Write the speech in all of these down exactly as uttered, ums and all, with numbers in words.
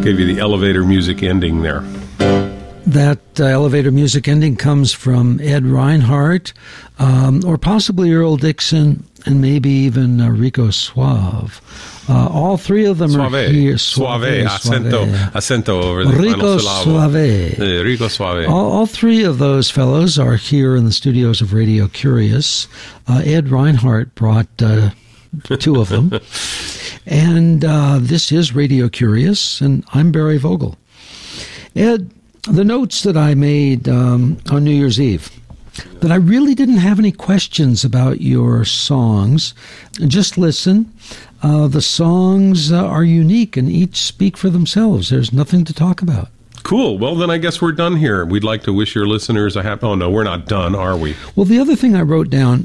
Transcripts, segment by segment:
Gave you the elevator music ending there. That uh, elevator music ending comes from Ed Reinhardt, um, or possibly Earl Dixon, and maybe even uh, Rico Suave. Uh, all three of them Suave. are here. Suave. Suave. Accento, accento over the Rico final syllable. Suave. Uh, Rico Suave. All, all three of those fellows are here in the studios of Radio Curious. Uh, Ed Reinhardt brought uh, two of them. And uh, this is Radio Curious, and I'm Barry Vogel. Ed, the notes that I made um, on New Year's Eve, that I really didn't have any questions about your songs. Just listen. Uh, the songs uh, are unique and each speak for themselves. There's nothing to talk about. Cool. Well, then I guess we're done here. We'd like to wish your listeners a happy... Oh, no, we're not done, are we? Well, the other thing I wrote down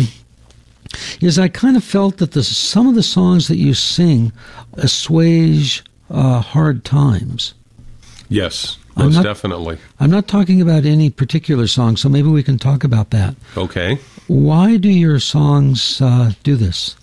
is I kind of felt that the, some of the songs that you sing assuage uh, hard times. Yes, I'm most not, definitely. I'm not talking about any particular song, so maybe we can talk about that. Okay. Why do your songs uh, do this?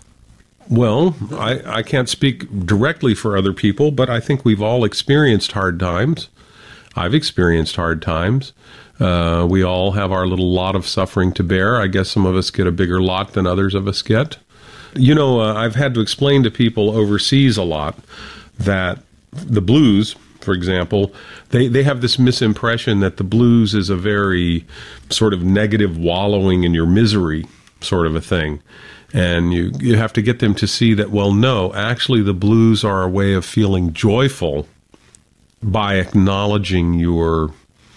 Well, I, I can't speak directly for other people, but I think we've all experienced hard times. I've experienced hard times. Uh, we all have our little lot of suffering to bear. I guess some of us get a bigger lot than others of us get. You know, uh, I've had to explain to people overseas a lot that the blues, for example, they, they have this misimpression that the blues is a very sort of negative wallowing in your misery sort of a thing. And you, you have to get them to see that, well, no, actually the blues are a way of feeling joyful by acknowledging your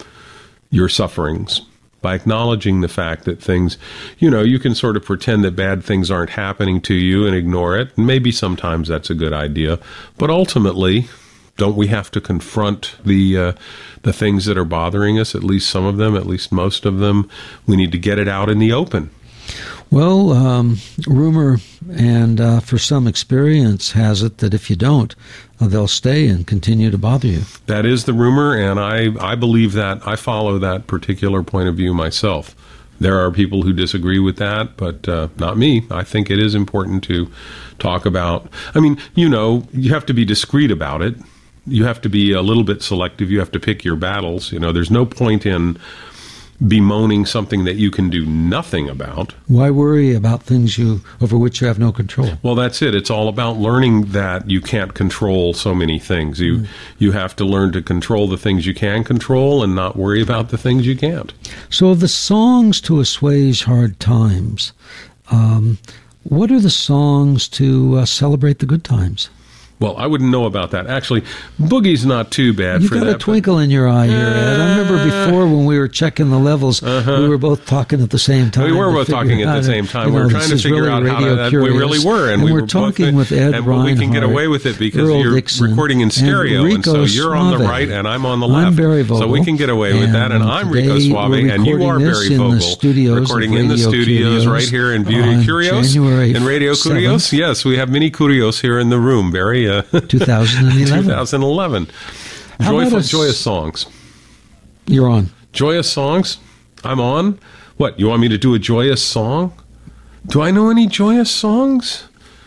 your sufferings, by acknowledging the fact that things, you know, you can sort of pretend that bad things aren't happening to you and ignore it. Maybe sometimes that's a good idea. But ultimately, don't we have to confront the uh, the things that are bothering us, at least some of them, at least most of them? We need to get it out in the open. Well, um, rumor and uh, for some experience has it that if you don't, uh, they'll stay and continue to bother you. That is the rumor, and I, I believe that. I follow that particular point of view myself. There are people who disagree with that, but uh, not me. I think it is important to talk about. I mean, you know, you have to be discreet about it. You have to be a little bit selective. You have to pick your battles. You know, there's no point in bemoaning something that you can do nothing about. Why worry about things you over which you have no control? Well, that's it. It's all about learning that you can't control so many things. You mm. you have to learn to control the things you can control and not worry about the things you can't. So the songs to assuage hard times, um, what are the songs to uh, celebrate the good times? Well, I wouldn't know about that. Actually, Boogie's not too bad You've for that. You've got a twinkle in your eye here, Ed. I remember before when we were checking the levels, uh-huh. we were both talking at the same time. We were both talking at the same time. We were trying to figure really out how to, that we really were. And, and we we're were talking both, with Ed and Reinhardt, we can get away with it because Earl you're Dixon, recording in stereo, and, and so you're on the Suave. right and I'm on the left. I'm Barry Vogel. So we can get away with that, and I'm Rico Suave, and you are Barry Vogel. Recording in the studios right here in Beauty Curios, in Radio Curios. Yes, we have many Curios here in the room, Barry. two thousand eleven. twenty eleven. Joyful, a, joyous songs. You're on. Joyous songs? I'm on? What, you want me to do a joyous song? Do I know any joyous songs?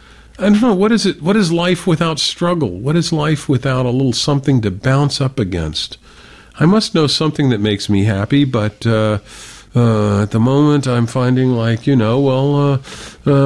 I don't know. What is it? What is life without struggle? What is life without a little something to bounce up against? I must know something that makes me happy, but uh, uh, at the moment I'm finding like, you know, well, uh, uh,